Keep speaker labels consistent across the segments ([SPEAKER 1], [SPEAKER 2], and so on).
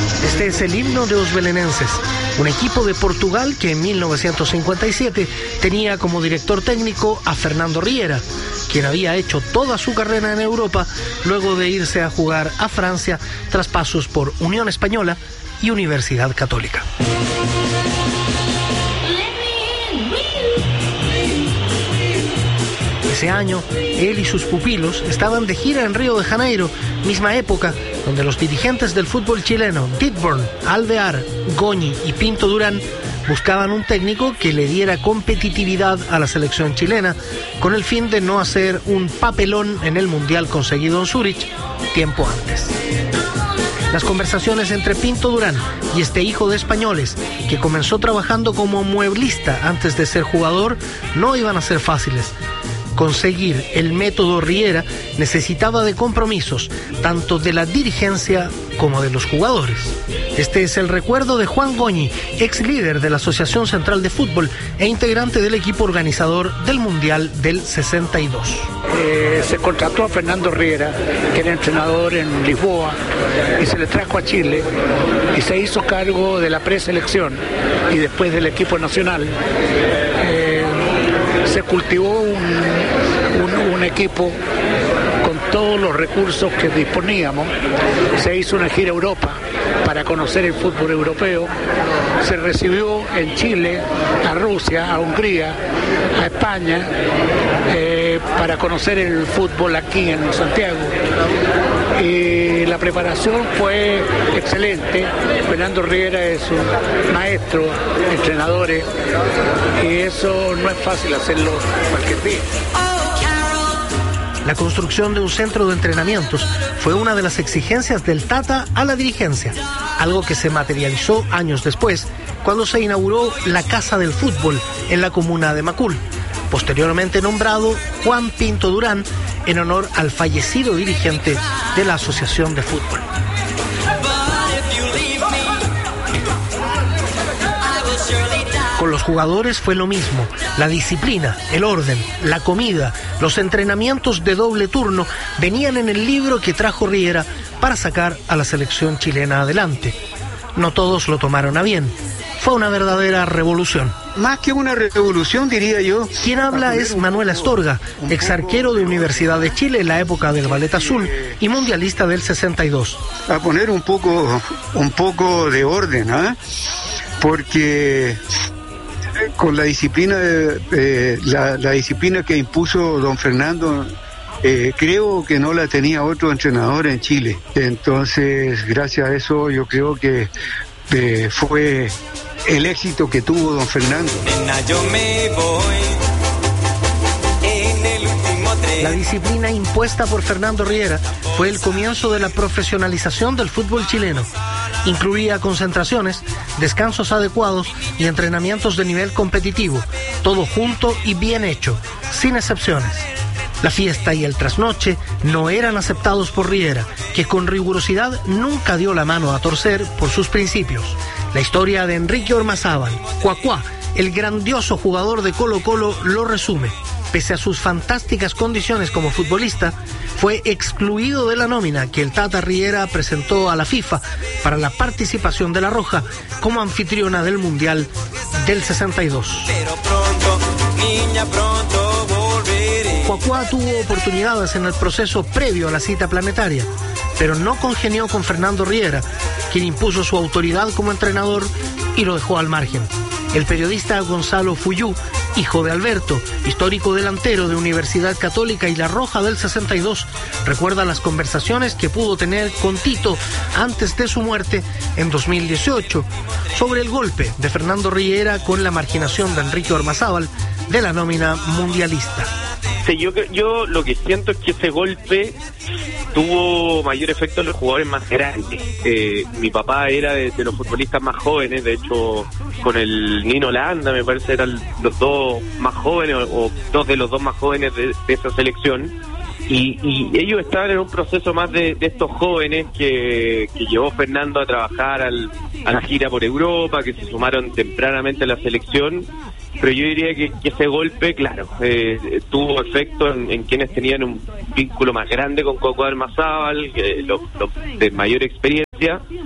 [SPEAKER 1] Este es el himno de los belenenses, un equipo de Portugal que en 1957 tenía como director técnico a Fernando Riera, quien había hecho toda su carrera en Europa luego de irse a jugar a Francia tras pasos por Unión Española y Universidad Católica. Ese año, él y sus pupilos estaban de gira en Río de Janeiro, misma época donde los dirigentes del fútbol chileno, Dittborn, Alvear, Goñi y Pinto Durán, buscaban un técnico que le diera competitividad a la selección chilena, con el fin de no hacer un papelón en el Mundial conseguido en Zúrich tiempo antes. Las conversaciones entre Pinto Durán y este hijo de españoles, que comenzó trabajando como mueblista antes de ser jugador, no iban a ser fáciles. Conseguir el método Riera necesitaba de compromisos, tanto de la dirigencia como de los jugadores. Este es el recuerdo de Juan Goñi, ex líder de la Asociación Central de Fútbol e integrante del equipo organizador del Mundial del 62.
[SPEAKER 2] Se contrató a Fernando Riera, que era entrenador en Lisboa, y se le trajo a Chile y se hizo cargo de la preselección y después del equipo nacional. Se cultivó un equipo con todos los recursos que disponíamos. Se hizo una gira a Europa para conocer el fútbol europeo. Se recibió en Chile, a Rusia, a Hungría, a España, para conocer el fútbol aquí en Santiago. Y la preparación fue excelente. Fernando Riera es un maestro, entrenadores, y eso no es fácil hacerlo cualquier día.
[SPEAKER 1] La construcción de un centro de entrenamientos fue una de las exigencias del Tata a la dirigencia, algo que se materializó años después, cuando se inauguró la Casa del Fútbol en la comuna de Macul, posteriormente nombrado Juan Pinto Durán en honor al fallecido dirigente de la Asociación de Fútbol. Con los jugadores fue lo mismo. La disciplina, el orden, la comida, los entrenamientos de doble turno venían en el libro que trajo Riera para sacar a la selección chilena adelante. No todos lo tomaron a bien. Fue una verdadera revolución.
[SPEAKER 3] Más que una revolución, diría yo.
[SPEAKER 1] Quien habla es Manuel Astorga, ex arquero de Universidad de Chile en la época del Ballet Azul y mundialista del 62.
[SPEAKER 3] A poner un poco de orden, porque con la disciplina la disciplina que impuso don Fernando, creo que no la tenía otro entrenador en Chile. Entonces, gracias a eso, yo creo que fue el éxito que tuvo don Fernando.
[SPEAKER 4] Yo me voy en el último tren.
[SPEAKER 1] La disciplina impuesta por Fernando Riera fue el comienzo de la profesionalización del fútbol chileno. Incluía concentraciones, descansos adecuados y entrenamientos de nivel competitivo, todo junto y bien hecho, sin excepciones. La fiesta y el trasnoche no eran aceptados por Riera, que con rigurosidad nunca dio la mano a torcer por sus principios. La historia de Enrique Ormazábal, Cuacuá, el grandioso jugador de Colo-Colo, lo resume. Pese a sus fantásticas condiciones como futbolista, fue excluido de la nómina que el Tata Riera presentó a la FIFA para la participación de La Roja como anfitriona del Mundial del 62.
[SPEAKER 4] Pero pronto, niña, pronto volveré.
[SPEAKER 1] Cuacuá tuvo oportunidades en el proceso previo a la cita planetaria, pero no congenió con Fernando Riera, quien impuso su autoridad como entrenador y lo dejó al margen. El periodista Gonzalo Fuyú, hijo de Alberto, histórico delantero de Universidad Católica y La Roja del 62, recuerda las conversaciones que pudo tener con Tito antes de su muerte en 2018 sobre el golpe de Fernando Riera con la marginación de Enrique Ormazábal de la nómina mundialista.
[SPEAKER 5] Sí, yo lo que siento es que ese golpe tuvo mayor efecto en los jugadores más grandes. Mi papá era de los futbolistas más jóvenes, de hecho con el Nino Landa me parece eran los dos más jóvenes o dos de los dos más jóvenes de esa selección, y ellos estaban en un proceso más de estos jóvenes que llevó Fernando a trabajar a la gira por Europa, que se sumaron tempranamente a la selección. Pero yo diría que ese golpe, claro, tuvo efecto en quienes tenían un vínculo más grande con Coco Ormazábal, los de mayor experiencia,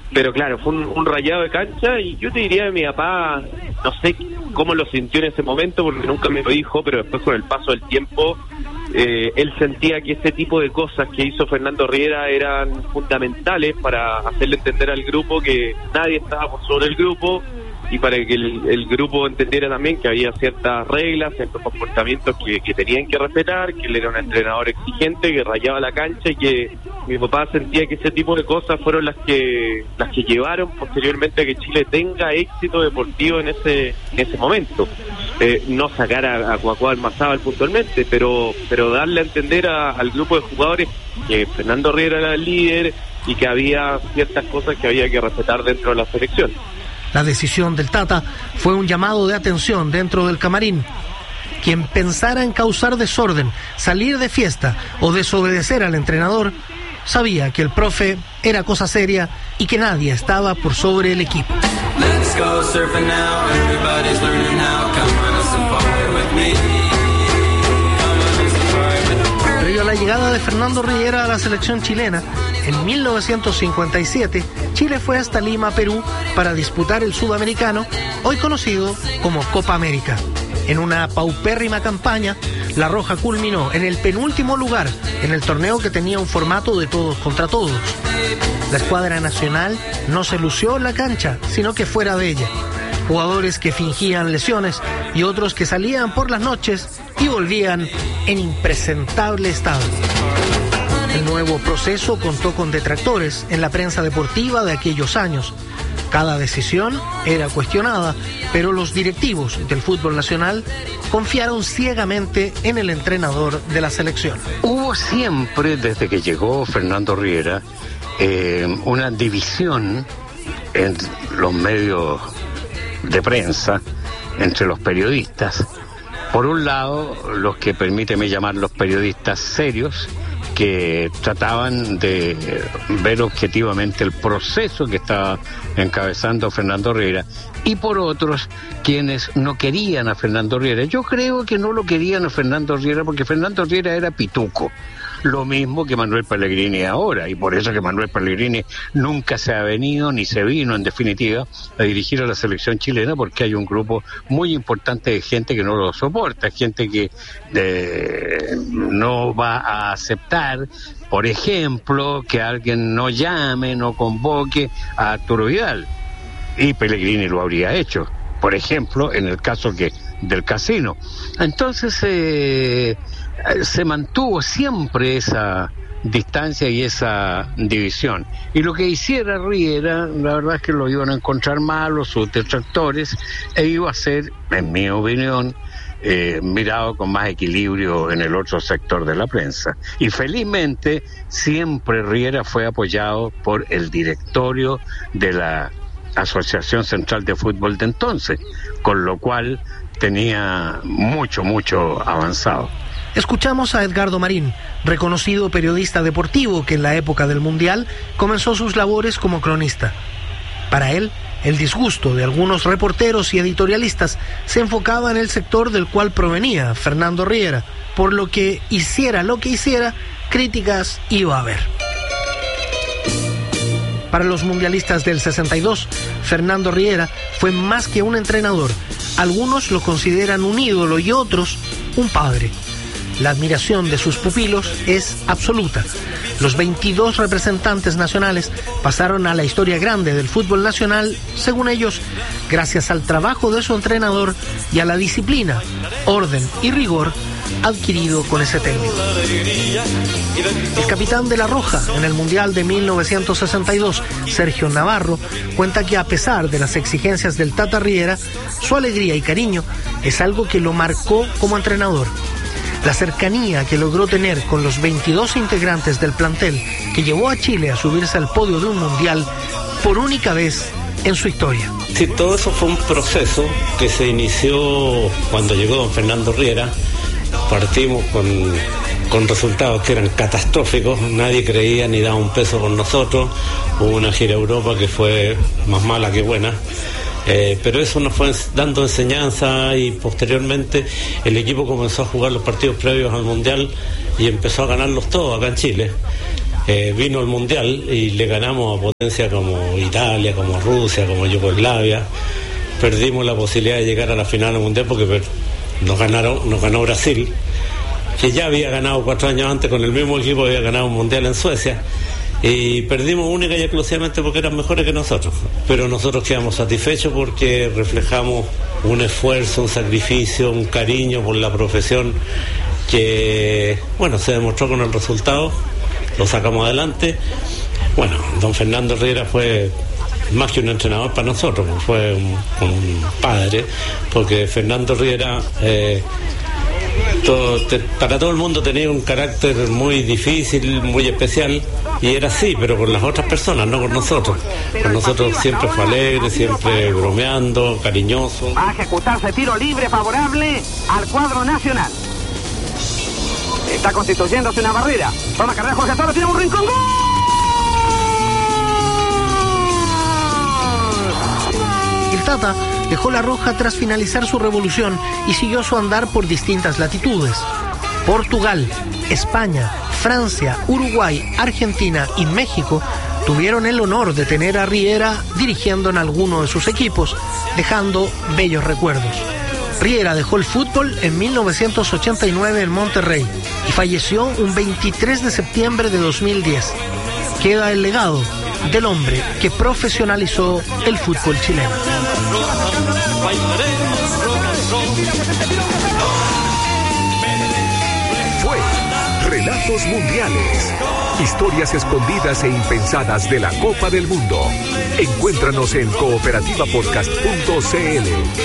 [SPEAKER 5] pero claro, fue un rayado de cancha, y yo te diría que mi papá, no sé cómo lo sintió en ese momento, porque nunca me lo dijo, pero después con el paso del tiempo, él sentía que ese tipo de cosas que hizo Fernando Riera eran fundamentales para hacerle entender al grupo que nadie estaba por sobre el grupo, y para que el grupo entendiera también que había ciertas reglas, ciertos comportamientos que tenían que respetar, que él era un entrenador exigente, que rayaba la cancha, y que mi papá sentía que ese tipo de cosas fueron las que llevaron posteriormente a que Chile tenga éxito deportivo en ese momento. No sacar a Cuacó Almazábal puntualmente, pero darle a entender al grupo de jugadores que Fernando Riera era el líder y que había ciertas cosas que había que respetar dentro de la selección.
[SPEAKER 1] La decisión del Tata fue un llamado de atención dentro del camarín. Quien pensara en causar desorden, salir de fiesta o desobedecer al entrenador, sabía que el profe era cosa seria y que nadie estaba por sobre el equipo.
[SPEAKER 4] Let's go surfing now, everybody's learning now, come on a safari with me.
[SPEAKER 1] Previo a la llegada de Fernando Riera a la selección chilena, en 1957, Chile fue hasta Lima, Perú, para disputar el Sudamericano, hoy conocido como Copa América. En una paupérrima campaña, La Roja culminó en el penúltimo lugar en el torneo que tenía un formato de todos contra todos. La escuadra nacional no se lució en la cancha, sino que fuera de ella. Jugadores que fingían lesiones y otros que salían por las noches y volvían en impresentable estado. El nuevo proceso contó con detractores en la prensa deportiva de aquellos años. Cada decisión era cuestionada, pero los directivos del fútbol nacional confiaron ciegamente en el entrenador de la selección.
[SPEAKER 6] Hubo siempre, desde que llegó Fernando Riera, una división en los medios de prensa entre los periodistas. Por un lado, los que, permíteme llamar, los periodistas serios, que trataban de ver objetivamente el proceso que estaba encabezando Fernando Riera, y por otros, quienes no querían a Fernando Riera. Yo creo que no lo querían a Fernando Riera porque Fernando Riera era pituco, lo mismo que Manuel Pellegrini ahora, y por eso que Manuel Pellegrini nunca se ha venido, ni se vino en definitiva, a dirigir a la selección chilena, porque hay un grupo muy importante de gente que no lo soporta, gente que no va a aceptar, por ejemplo, que alguien no llame, no convoque a Arturo Vidal, y Pellegrini lo habría hecho, por ejemplo, en el caso del Casino. Entonces se mantuvo siempre esa distancia y esa división, y lo que hiciera Riera, la verdad es que lo iban a encontrar malo sus detractores, e iba a ser, en mi opinión, mirado con más equilibrio en el otro sector de la prensa. Y felizmente siempre Riera fue apoyado por el directorio de la Asociación Central de Fútbol de entonces, con lo cual tenía mucho avanzado.
[SPEAKER 1] Escuchamos a Edgardo Marín, reconocido periodista deportivo que en la época del Mundial comenzó sus labores como cronista. Para él, el disgusto de algunos reporteros y editorialistas se enfocaba en el sector del cual provenía Fernando Riera, por lo que hiciera lo que hiciera, críticas iba a haber. Para los mundialistas del 62, Fernando Riera fue más que un entrenador. Algunos lo consideran un ídolo y otros un padre. La admiración de sus pupilos es absoluta. Los 22 representantes nacionales pasaron a la historia grande del fútbol nacional, según ellos, gracias al trabajo de su entrenador y a la disciplina, orden y rigor adquirido con ese técnico. El capitán de La Roja en el Mundial de 1962, Sergio Navarro, cuenta que a pesar de las exigencias del Tata Riera, su alegría y cariño es algo que lo marcó como entrenador. La cercanía que logró tener con los 22 integrantes del plantel que llevó a Chile a subirse al podio de un mundial por única vez en su historia.
[SPEAKER 7] Sí, todo eso fue un proceso que se inició cuando llegó don Fernando Riera. Partimos con resultados que eran catastróficos, nadie creía ni daba un peso por nosotros. Hubo una gira a Europa que fue más mala que buena. Pero eso nos fue dando enseñanza, y posteriormente el equipo comenzó a jugar los partidos previos al Mundial y empezó a ganarlos todos acá en Chile. vino el Mundial y le ganamos a potencias como Italia, como Rusia, como Yugoslavia. Perdimos la posibilidad de llegar a la final del Mundial porque nos ganó Brasil, que ya había ganado 4 años antes con el mismo equipo, había ganado un Mundial en Suecia, y perdimos única y exclusivamente porque eran mejores que nosotros. Pero nosotros quedamos satisfechos porque reflejamos un esfuerzo, un sacrificio, un cariño por la profesión que, bueno, se demostró con el resultado, lo sacamos adelante. Bueno, don Fernando Riera fue más que un entrenador para nosotros, fue un padre, porque Fernando Riera para todo el mundo tenía un carácter muy difícil, muy especial, y era así, pero con las otras personas, no con nosotros. Con nosotros siempre fue alegre, siempre bromeando, cariñoso.
[SPEAKER 8] Va a ejecutarse tiro libre favorable al cuadro nacional. Está constituyéndose una barrera. Toma carrera Jorge Toro, tiene un rincón. ¡Gol!
[SPEAKER 1] El Tata dejó La Roja tras finalizar su revolución y siguió su andar por distintas latitudes. Portugal, España, Francia, Uruguay, Argentina y México tuvieron el honor de tener a Riera dirigiendo en alguno de sus equipos, dejando bellos recuerdos. Riera dejó el fútbol en 1989 en Monterrey y falleció un 23 de septiembre de 2010. Queda el legado del hombre que profesionalizó el fútbol chileno.
[SPEAKER 9] Fue Relatos Mundiales. Historias escondidas e impensadas de la Copa del Mundo. Encuéntranos en cooperativapodcast.cl.